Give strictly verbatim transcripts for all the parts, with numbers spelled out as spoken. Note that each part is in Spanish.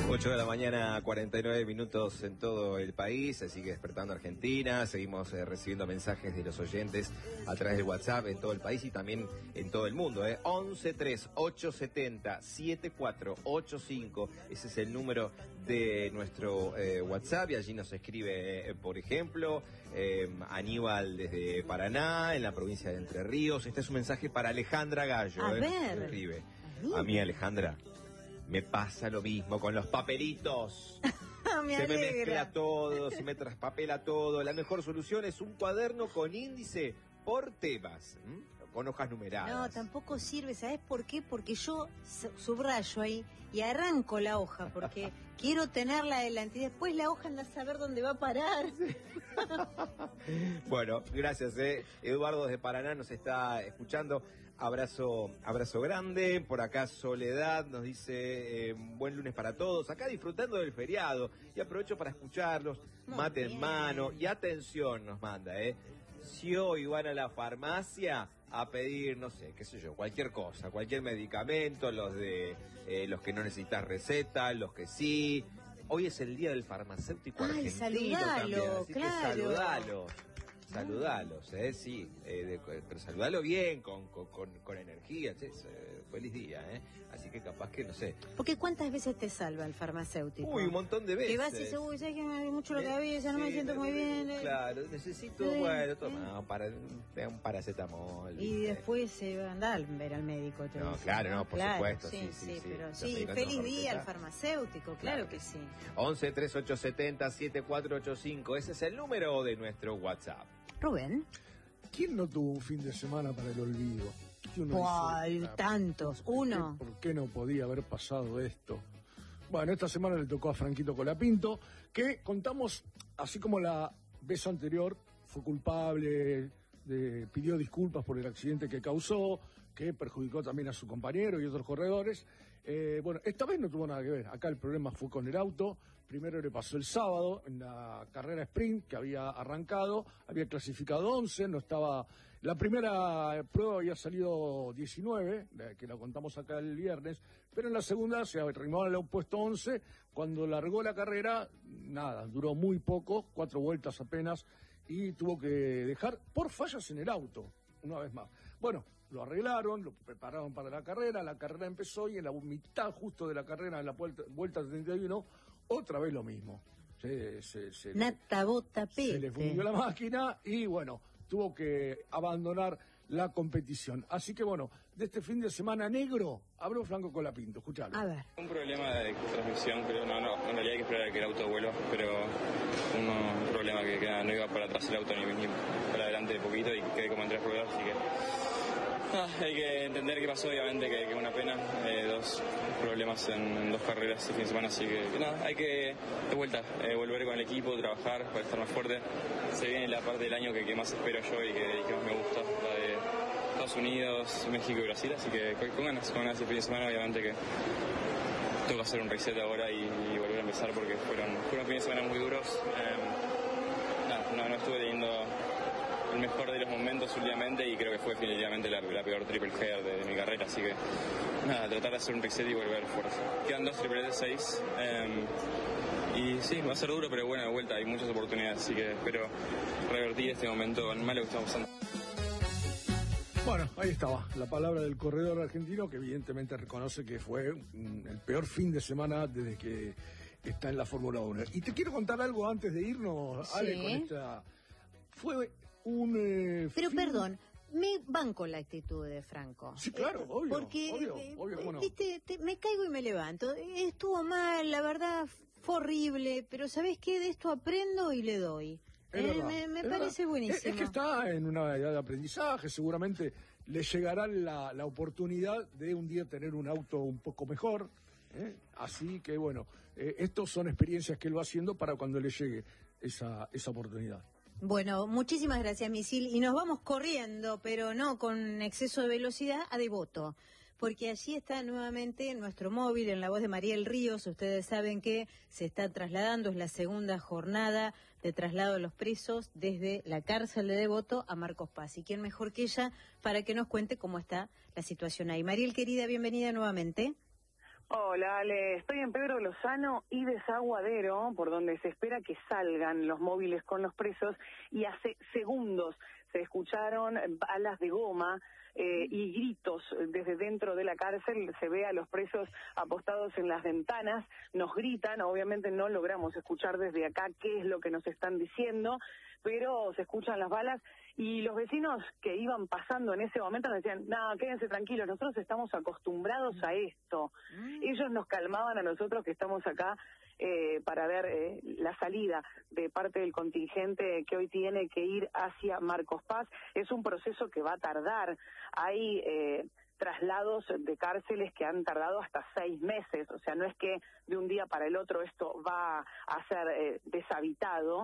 ocho de la mañana, cuarenta y nueve minutos en todo el país, así que despertando Argentina, seguimos eh, recibiendo mensajes de los oyentes a través del WhatsApp en todo el país y también en todo el mundo. Eh. once tres ocho setenta siete cuatro ocho cinco, ese es el número de nuestro eh, WhatsApp y allí nos escribe, eh, por ejemplo, eh, Aníbal desde Paraná, en la provincia de Entre Ríos. Este es un mensaje para Alejandra Gallo. A eh, ver. nos escribe. A mí, Alejandra, me pasa lo mismo con los papelitos. me se me alegra. mezcla todo, se me traspapela todo. La mejor solución es un cuaderno con índice por temas, ¿m? Con hojas numeradas. No, tampoco sirve, ¿sabes por qué? Porque yo subrayo ahí y arranco la hoja, porque quiero tenerla adelante y después la hoja anda a saber dónde va a parar. Bueno, gracias, eh. Eduardo desde Paraná nos está escuchando. Abrazo, abrazo grande. Por acá Soledad nos dice eh, buen lunes para todos. Acá disfrutando del feriado y aprovecho para escucharlos. Muy mate bien. en mano y atención nos manda, eh. Si hoy van a la farmacia a pedir, no sé, qué sé yo, cualquier cosa, cualquier medicamento, los de eh, los que no necesitas receta, los que sí. Hoy es el día del farmacéutico Ay, argentino saludalo, también, así claro. que saludalos. Saludalos, eh, sí, eh, de, pero saludalo bien, con, con, con, con energía, che, eh, feliz día, eh. Así que capaz que, no sé. Porque ¿cuántas veces te salva el farmacéutico? Uy, un montón de veces. Que vas y dices, uy, ¿sabes que me hay mucho la Eh, cabeza? No me sí, siento muy bien. eh. Claro, necesito, Eh, bueno, eh. toma un, para, un paracetamol. Y ¿viste? después se va a andar a ver al médico. Te No, dice, claro, no, por Claro, supuesto, Sí, sí, sí, sí, sí. pero Los sí, medicamentos feliz con día al receta. farmacéutico, claro, Claro. que sí. once tres ocho setenta siete cuatro ocho cinco, ese es el número de nuestro WhatsApp. Rubén. ¿Quién no tuvo un fin de semana para el olvido? Que uno ¡Ay, dice, ah, tantos! ¿por qué- Uno. ¿Por qué no podía haber pasado esto? Bueno, esta semana le tocó a Franquito Colapinto, que contamos, así como la vez anterior, fue culpable, de, pidió disculpas por el accidente que causó, que perjudicó también a su compañero y otros corredores. Eh, bueno, esta vez no tuvo nada que ver. Acá el problema fue con el auto. Primero le pasó el sábado en la carrera sprint que había arrancado. Había clasificado once, no estaba... La primera prueba había salido diecinueve, la que la contamos acá el viernes, pero en la segunda se arrimó al puesto once. Cuando largó la carrera, nada, duró muy poco, cuatro vueltas apenas, y tuvo que dejar por fallas en el auto, una vez más. Bueno, lo arreglaron, lo prepararon para la carrera, la carrera empezó y en la mitad justo de la carrera, en la vuelta, vuelta treinta y uno, otra vez lo mismo. Se, se, se, Nata, bota, se le fundió pete. la máquina y bueno, tuvo que abandonar la competición. Así que bueno, de este fin de semana negro, habló Franco Colapinto, escuchalo. A ver. Un problema de transmisión, creo, no, no, en realidad hay que esperar a que el auto vuelva, pero uno, un problema que, que no iba para atrás el auto ni, ni para adelante de poquito y quedé como en tres ruedas, así que ah, hay que entender qué pasó, obviamente que, que una pena, eh, dos problemas en, en dos carreras este fin de semana, así que, que nada, hay que de vuelta, eh, volver con el equipo, trabajar para estar más fuerte. Se viene la parte del año que, que más espero yo y que, y que más me gusta, la de Estados Unidos, México y Brasil, así que con, con ganas, con ganas el fin de semana, obviamente que tengo que hacer un reset ahora y, y volver a empezar porque fueron, fueron fines de semana muy duros. Eh, nada, no, no estuve teniendo el mejor de los momentos últimamente y creo que fue definitivamente la, la peor triple header de, de mi carrera, así que nada, tratar de hacer un reset y volver fuerte. Quedan dos triples de seis eh, y sí, va a ser duro, pero bueno, de vuelta hay muchas oportunidades, así que espero revertir este momento malo que estamos pasando. Bueno, ahí estaba, la palabra del corredor argentino, que evidentemente reconoce que fue mm, el peor fin de semana desde que está en la Fórmula uno. Y te quiero contar algo antes de irnos, Sí. Ale, con esta... Fue un... eh, Pero fin- perdón, me banco la actitud de Franco. Sí, claro, Eh, obvio, Porque, obvio, eh, obvio, cómo no. viste, te- me caigo y me levanto. Eh, Estuvo mal, la verdad, fue horrible, pero ¿sabés qué? De esto aprendo y le doy. Es Eh, verdad, me me es parece verdad. buenísimo. Es, es que está en una edad de aprendizaje, seguramente le llegará la, la oportunidad de un día tener un auto un poco mejor. ¿eh? Así que bueno, eh, estos son experiencias que él va haciendo para cuando le llegue esa, esa oportunidad. Bueno, muchísimas gracias, Misil. Y nos vamos corriendo, pero no con exceso de velocidad, a Devoto. Porque allí está nuevamente nuestro móvil, en la voz de Mariel Ríos. Ustedes saben que se está trasladando, es la segunda jornada de traslado de los presos desde la cárcel de Devoto a Marcos Paz. ¿Y quién mejor que ella para que nos cuente cómo está la situación ahí? Mariel, querida, bienvenida nuevamente. Hola, Ale. Estoy en Pedro Lozano y Desaguadero, por donde se espera que salgan los móviles con los presos, y hace segundos se escucharon balas de goma eh, y gritos desde dentro de la cárcel. Se ve a los presos apostados en las ventanas, nos gritan, obviamente no logramos escuchar desde acá qué es lo que nos están diciendo, pero se escuchan las balas y los vecinos que iban pasando en ese momento nos decían, no, quédense tranquilos, nosotros estamos acostumbrados a esto. Mm. Ellos nos calmaban a nosotros que estamos acá eh, para ver eh, la salida de parte del contingente que hoy tiene que ir hacia Marcos Paz. Es un proceso que va a tardar. Hay eh, traslados de cárceles que han tardado hasta seis meses, o sea, no es que de un día para el otro esto va a ser eh, deshabitado.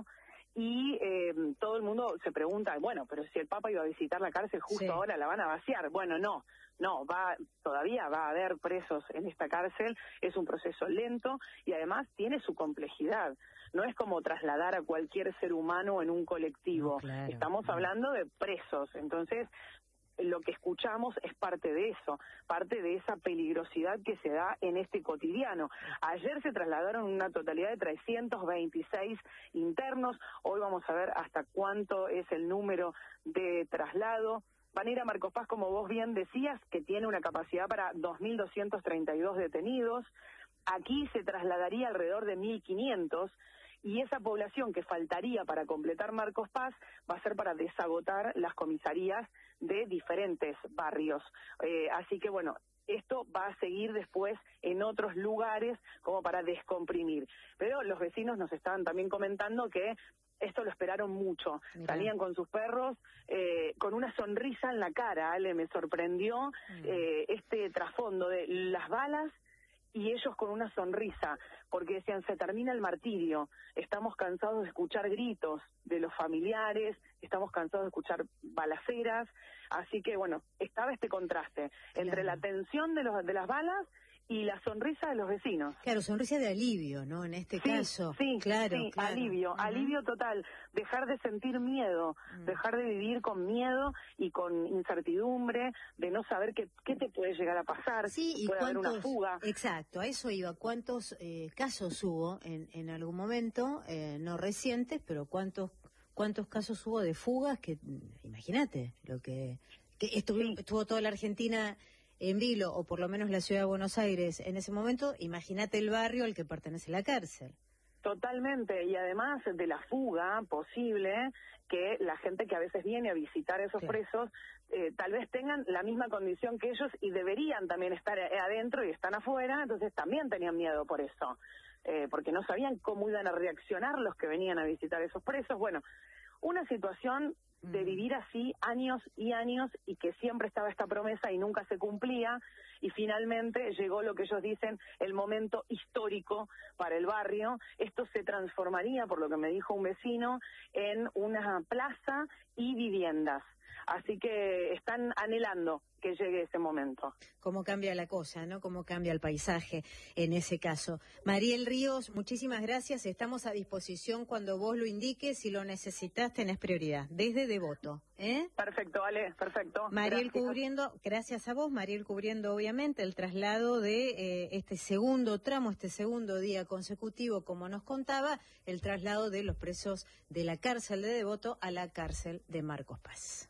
Y eh, todo el mundo se pregunta, bueno, pero si el Papa iba a visitar la cárcel justo sí. ahora, ¿la van a vaciar? Bueno, no, no, va todavía va a haber presos en esta cárcel, es un proceso lento y además tiene su complejidad. No es como trasladar a cualquier ser humano en un colectivo, no, claro. Estamos hablando de presos, entonces lo que escuchamos es parte de eso, parte de esa peligrosidad que se da en este cotidiano. Ayer se trasladaron una totalidad de trescientos veintiséis internos, hoy vamos a ver hasta cuánto es el número de traslado. Van a ir a Marcos Paz, como vos bien decías, que tiene una capacidad para dos mil doscientos treinta y dos detenidos. Aquí se trasladaría alrededor de mil quinientos. Y esa población que faltaría para completar Marcos Paz va a ser para desagotar las comisarías de diferentes barrios. Eh, así que, bueno, esto va a seguir después en otros lugares como para descomprimir. Pero los vecinos nos estaban también comentando que esto lo esperaron mucho. Mirá. Salían con sus perros eh, con una sonrisa en la cara. Ale, me sorprendió eh, este trasfondo de las balas y ellos con una sonrisa, porque decían, se termina el martirio, estamos cansados de escuchar gritos de los familiares, estamos cansados de escuchar balaceras, así que bueno, estaba este contraste claro. entre la tensión de, los, de las balas y la sonrisa de los vecinos. Claro, sonrisa de alivio, ¿no? En este sí, caso. Sí, claro, sí, claro. alivio, uh-huh. alivio total. Dejar de sentir miedo, uh-huh. dejar de vivir con miedo y con incertidumbre, de no saber qué, qué te puede llegar a pasar, sí, y puede cuántos, haber una fuga. Exacto, a eso iba. ¿Cuántos eh, casos hubo en, en algún momento, eh, no recientes, pero cuántos cuántos casos hubo de fugas que, imagínate, lo que, que estuvo, sí. estuvo toda la Argentina en vilo, o por lo menos la ciudad de Buenos Aires en ese momento, imagínate el barrio al que pertenece la cárcel. Totalmente, y además de la fuga posible, que la gente que a veces viene a visitar a esos claro. presos, eh, tal vez tengan la misma condición que ellos y deberían también estar adentro y están afuera, entonces también tenían miedo por eso, eh, porque no sabían cómo iban a reaccionar los que venían a visitar esos presos. Bueno, una situación de vivir así años y años y que siempre estaba esta promesa y nunca se cumplía, y finalmente llegó lo que ellos dicen el momento histórico para el barrio. Esto se transformaría, por lo que me dijo un vecino, en una plaza y viviendas. Así que están anhelando que llegue ese momento. Cómo cambia la cosa, ¿no? Cómo cambia el paisaje en ese caso. Mariel Ríos, muchísimas gracias. Estamos a disposición cuando vos lo indiques. Si lo necesitas, tenés prioridad. Desde Devoto, ¿eh? Perfecto, Ale, perfecto. Mariel gracias. cubriendo, gracias a vos, Mariel cubriendo obviamente el traslado de eh, este segundo tramo, este segundo día consecutivo, como nos contaba, el traslado de los presos de la cárcel de Devoto a la cárcel de Marcos Paz.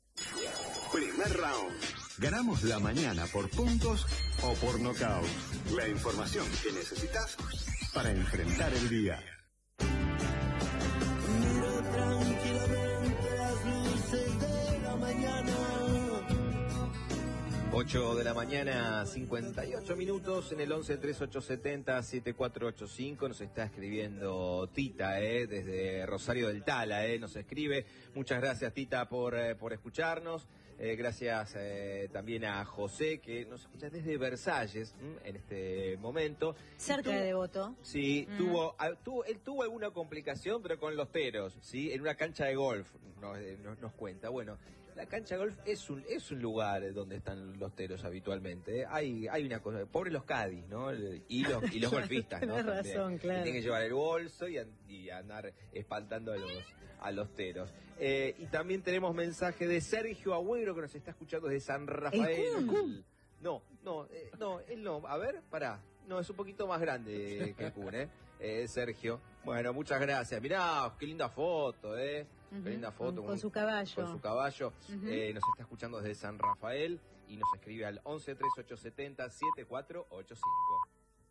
Primer round. Ganamos la mañana por puntos o por nocaut. La información que necesitas para enfrentar el día. Miro tranquilamente las luces de la mañana. ocho de la mañana, cincuenta y ocho minutos, en el once treinta y ocho setenta setenta y cuatro ochenta y cinco nos está escribiendo Tita, eh, desde Rosario del Tala, eh, nos escribe. Muchas gracias, Tita, por, eh, por escucharnos. Eh, gracias eh, también a José, que nos escucha desde Versalles ¿m? en este momento. Cerca tuvo, de Devoto. Sí, mm. tuvo, a, tuvo, él tuvo alguna complicación, pero con los teros, ¿sí? En una cancha de golf, nos, nos, nos cuenta. Bueno, la cancha de golf es un es un lugar donde están los teros habitualmente. ¿eh? Hay hay una cosa, pobres los cadis, ¿no? Y los, y los golfistas, ¿no? Tienes razón, claro. Tienen que llevar el bolso y, y andar espantando a los, a los teros. Eh, y también tenemos mensaje de Sergio Agüero, que nos está escuchando desde San Rafael. No, no, eh, no, él no. A ver, pará. No, es un poquito más grande que el Kun, ¿eh? eh Sergio. Bueno, muchas gracias. Mirá, qué linda foto, ¿eh? Uh-huh. Qué linda foto. Con, con su caballo. Con su caballo. Uh-huh. eh, nos está escuchando desde San Rafael y nos escribe al once treinta y ocho setenta setenta y cuatro ochenta y cinco.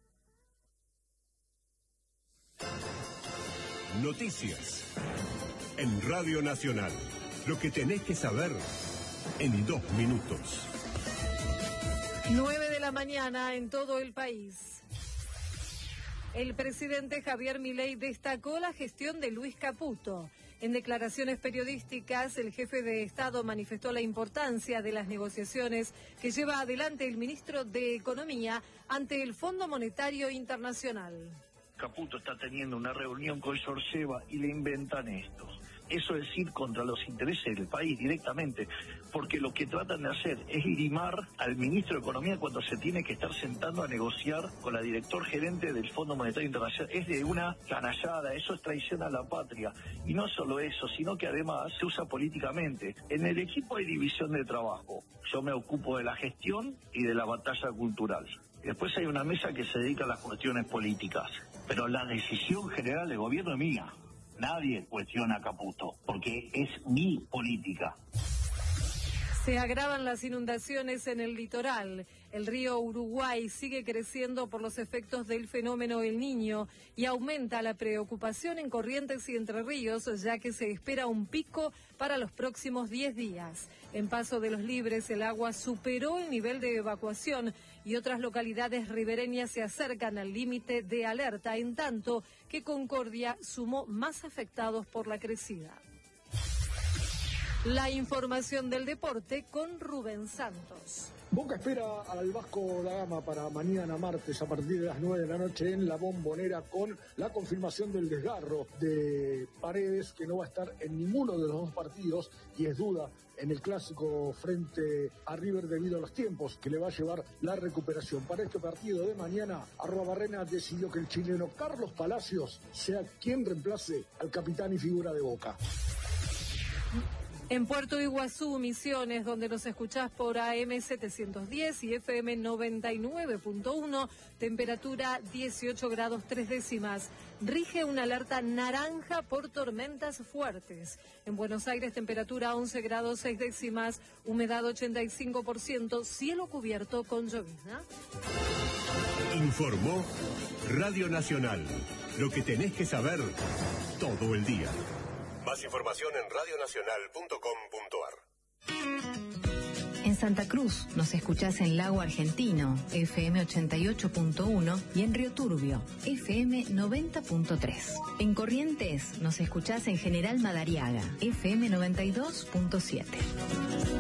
Noticias en Radio Nacional. Lo que tenés que saber en dos minutos. nueve de la mañana en todo el país. El presidente Javier Milei destacó la gestión de Luis Caputo. En declaraciones periodísticas, el jefe de Estado manifestó la importancia de las negociaciones que lleva adelante el ministro de Economía ante el Fondo Monetario Internacional. Caputo está teniendo una reunión con Georgieva y le inventan esto. Eso es ir contra los intereses del país directamente, porque lo que tratan de hacer es limar al ministro de Economía cuando se tiene que estar sentando a negociar con la director gerente del Fondo Monetario Internacional. Es de una canallada, eso es traición a la patria. Y no solo eso, sino que además se usa políticamente. En el equipo hay división de trabajo. Yo me ocupo de la gestión y de la batalla cultural. Después hay una mesa que se dedica a las cuestiones políticas. Pero la decisión general del gobierno es mía. Nadie cuestiona a Caputo, porque es mi política. Se agravan las inundaciones en el litoral. El río Uruguay sigue creciendo por los efectos del fenómeno El Niño y aumenta la preocupación en Corrientes y Entre Ríos, ya que se espera un pico para los próximos diez días. En Paso de los Libres el agua superó el nivel de evacuación y otras localidades ribereñas se acercan al límite de alerta, en tanto que Concordia sumó más afectados por la crecida. La información del deporte con Rubén Santos. Boca espera al Vasco da Gama para mañana martes a partir de las nueve de la noche en La Bombonera con la confirmación del desgarro de Paredes, que no va a estar en ninguno de los dos partidos y es duda en el clásico frente a River debido a los tiempos que le va a llevar la recuperación. Para este partido de mañana, Arruabarrena decidió que el chileno Carlos Palacios sea quien reemplace al capitán y figura de Boca. En Puerto Iguazú, Misiones, donde nos escuchás por A M setecientos diez y F M noventa y nueve punto uno, temperatura dieciocho grados tres décimas. Rige una alerta naranja por tormentas fuertes. En Buenos Aires, temperatura once grados seis décimas, humedad ochenta y cinco por ciento, cielo cubierto con llovizna. Informó Radio Nacional. Lo que tenés que saber todo el día. Más información en radio nacional punto com punto a r. En Santa Cruz nos escuchás en Lago Argentino, F M ochenta y ocho punto uno, y en Río Turbio, F M noventa punto tres. En Corrientes nos escuchás en General Madariaga, F M noventa y dos punto siete.